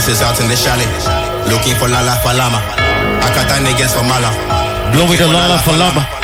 missus out in the chalet, looking for Lala Falama. I got that niggas for Mala. Blow with the Lala Falama.